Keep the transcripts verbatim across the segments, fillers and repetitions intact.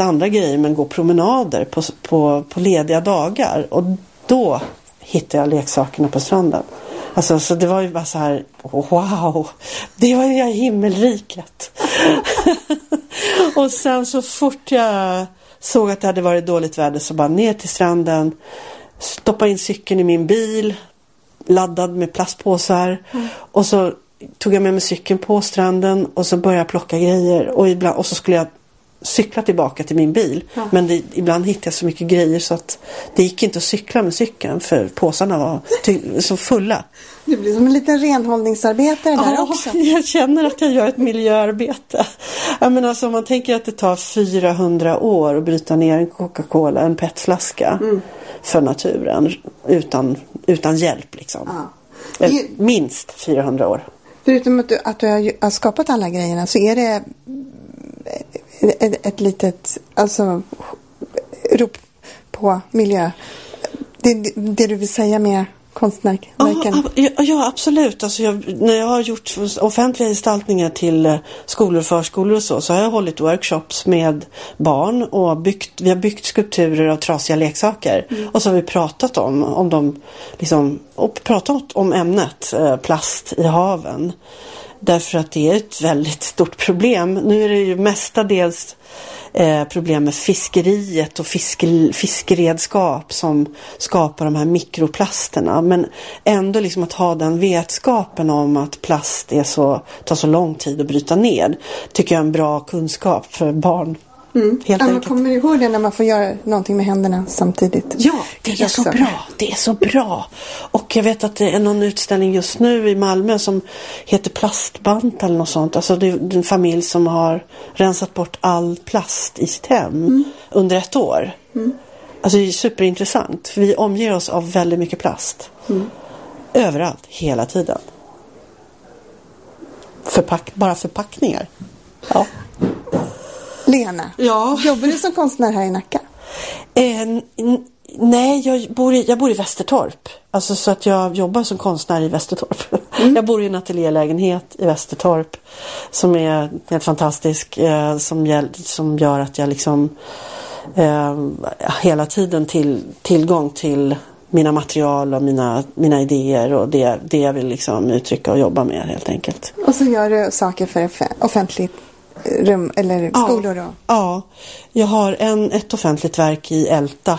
massa andra grejer, men gå promenader på, på, på lediga dagar. Och då hittade jag leksakerna på stranden. Alltså, så det var ju bara så här, wow, det var ju himmelriket. Och sen så fort jag såg att det hade varit dåligt väder så bara ner till stranden, stoppa in cykeln i min bil, laddad med plastpåsar. Mm. Och så tog jag med mig cykeln på stranden och så började jag plocka grejer. Och, ibland, och så skulle jag cykla tillbaka till min bil. Ja. Men det, ibland hittade jag så mycket grejer så att det gick inte att cykla med cykeln för påsarna var ty- så fulla. Det blir som en liten renhållningsarbetare där ja, också. Jag känner att jag gör ett miljöarbete. Jag menar, alltså, om man tänker att det tar fyrahundra år att bryta ner en Coca-Cola, en petflaska mm. för naturen utan, utan hjälp liksom. Ja. Det... Minst fyrahundra år. Förutom att du, att du har skapat alla grejerna så är det ett, ett litet alltså, rop på miljö. Det, det du vill säga med konstnärverken? Ja, ja, absolut. Alltså jag, när jag har gjort offentliga gestaltningar till skolor och förskolor och så, så har jag hållit workshops med barn och byggt, vi har byggt skulpturer av trasiga leksaker. Mm. Och så har vi pratat om, om dem, liksom, och pratat om ämnet eh, plast i haven. Därför att det är ett väldigt stort problem. Nu är det ju mestadels eh, problem med fiskeriet och fiske, fiskeredskap som skapar de här mikroplasterna. Men ändå liksom att ha den vetskapen om att plast är så, tar så lång tid att bryta ner tycker jag är en bra kunskap för barn. Mm. Helt ja, man kommer ihåg det när man får göra någonting med händerna samtidigt. Ja, det är så bra. Det är så bra. Och jag vet att det är någon utställning just nu i Malmö som heter Plastbant eller något sånt. Alltså det är en familj som har rensat bort all plast i sitt hem mm. under ett år. Mm. Alltså det är superintressant. För vi omger oss av väldigt mycket plast. Mm. Överallt, hela tiden. Förpack- bara förpackningar. Ja. Lena, ja. Jobbar du som konstnär här i Nacka? Eh, n- nej, jag bor, i, jag bor i Västertorp. Alltså så att jag jobbar som konstnär i Västertorp. Mm. Jag bor i en ateljélägenhet i Västertorp som är helt fantastisk. Eh, som, som gör att jag liksom eh, hela tiden till tillgång till mina material och mina, mina idéer och det, det jag vill liksom uttrycka och jobba med helt enkelt. Och så gör du saker för offentligt rum eller skolor då? Ja, ja. Jag har en, ett offentligt verk i Älta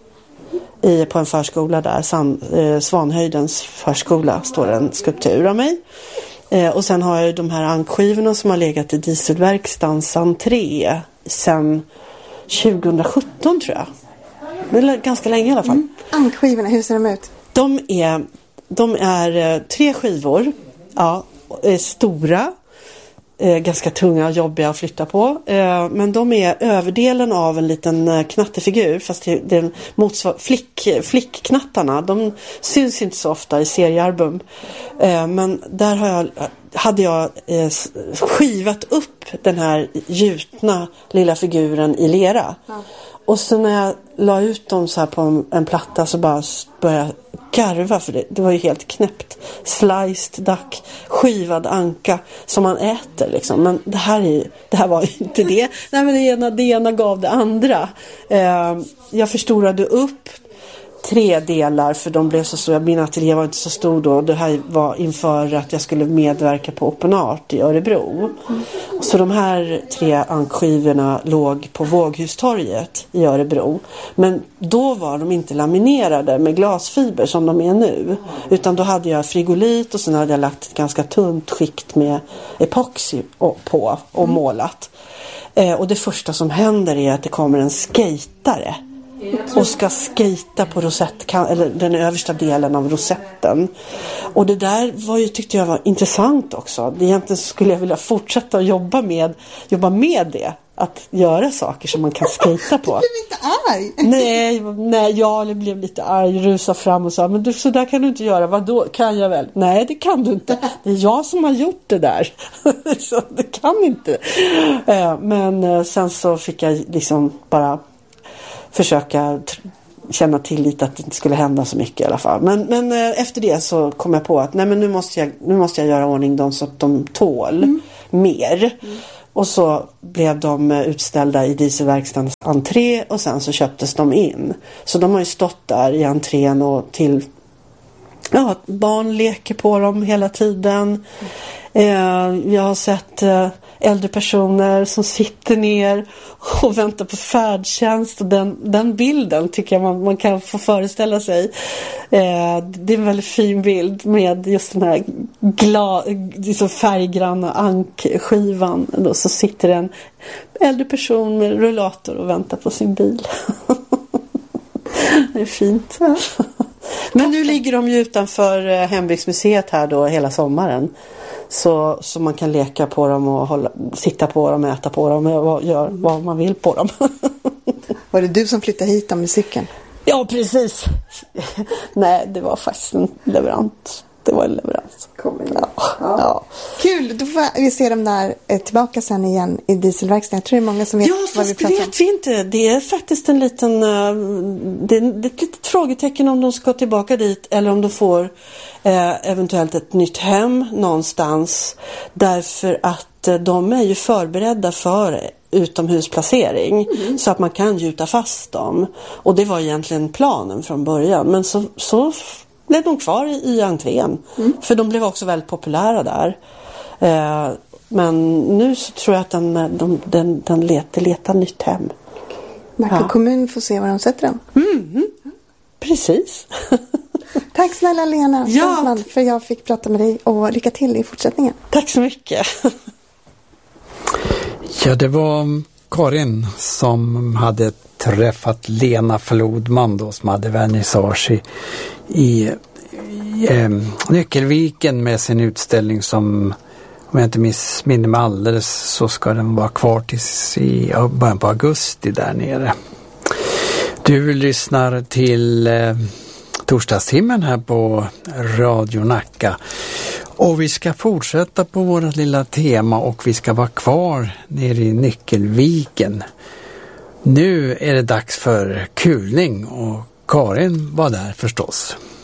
i, på en förskola där, San, eh, Svanhöjdens förskola, står en skulptur av mig. Eh, och sen har jag de här ankskivorna som har legat i dieselverkstans entré sedan tjugohundrasjutton tror jag. Det är ganska länge i alla fall. Mm. Ankskivorna, hur ser de ut? De är, de är eh, tre skivor, ja, är stora. Eh, ganska tunga och jobbiga att flytta på. Eh, men de är överdelen av en liten eh, knattefigur. Fast det, det är motsvar- flick, flickknattarna. De syns inte så ofta i seriealbum. Eh, men där har jag, hade jag eh, skivat upp den här gjutna lilla figuren i lera. Ja. Och så när jag la ut dem så här på en, en platta så bara började jag garva för det. Det var ju helt knäppt. Sliced duck, skivad anka som man äter liksom. Men det här, är, det här var ju inte det. Nej, men det ena, det ena gav det andra. Eh, jag förstorade upp tre delar för de blev så stora. Min ateljé var inte så stor då. Det här var inför att jag skulle medverka på Open Art i Örebro. Mm. Så de här tre ankskivorna låg på Våghustorget i Örebro. Men då var de inte laminerade med glasfiber som de är nu. Utan då hade jag frigolit och sen hade jag lagt ett ganska tunt skikt med epoxy på och mm. målat. Eh, och det första som händer är att det kommer en skatare och ska skejta på rosett, eller den översta delen av rosetten. Och det där var ju, tyckte jag var intressant också. Egentligen skulle jag vilja fortsätta att jobba med, jobba med det. Att göra saker som man kan skejta på. Du blev inte arg? Nej, nej, jag blev lite arg, rusa fram och sa, men du, så där kan du inte göra, vad då kan jag väl? Nej, det kan du inte. Det är jag som har gjort det där. Så det kan inte. Men sen så fick jag liksom bara försöka t- känna tillit att det inte skulle hända så mycket i alla fall. Men, men eh, efter det så kom jag på att nej, men nu måste jag, nu måste jag göra ordning dem så att de tål mm. mer. Mm. Och så blev de utställda i Dieselverkstadens entré och sen så köptes de in. Så de har ju stått där i entrén och till... Ja, barn leker på dem hela tiden. Eh, jag har sett eh, äldre personer som sitter ner och väntar på färdtjänst. Och den, den bilden tycker jag man, man kan få föreställa sig. Eh, det är en väldigt fin bild med just den här gla, liksom färggranna ankskivan. Och så sitter en äldre person med rullator och väntar på sin bil. Det är fint. Men nu ligger de ju utanför Hembygdsmuseet här då hela sommaren. Så, så man kan leka på dem och hålla, sitta på dem, äta på dem och göra vad man vill på dem. Var det du som flyttade hit om musiken? Ja, precis. Nej, det var faktiskt en leverans. Det var en leverans. Kom igen. Ja. Ja. Ja. Kul, då får vi se dem där eh, tillbaka sen igen i Dieselverkstaden. Jag tror det är många som vet ja, vad vi pratar om. Ja, fast det vet vi inte. Det är faktiskt en liten... Uh, det, är, det är ett litet frågetecken om de ska tillbaka dit eller om de får uh, eventuellt ett nytt hem någonstans. Därför att uh, de är ju förberedda för utomhusplacering mm. så att man kan gjuta fast dem. Och det var egentligen planen från början. Men så... så blev de kvar i, i entrén. Mm. För de blev också väldigt populära där. Eh, men nu så tror jag att den, de, den, den letar, letar nytt hem. Nacka ja. kommun får se var de sätter den. Mm. Precis. Tack snälla Lena ja. för jag fick prata med dig och lycka till i fortsättningen. Tack så mycket. Ja, det var Karin som hade träffat Lena Flodman då, som hade vernissage i, i, i eh, Nyckelviken med sin utställning som, om jag inte missminner mig alldeles, så ska den vara kvar tills i början på augusti där nere. Du lyssnar till eh, torsdagstimmen här på Radio Nacka. Och vi ska fortsätta på vårt lilla tema och vi ska vara kvar nere i Nyckelviken. Nu är det dags för kulning och Karin var där förstås.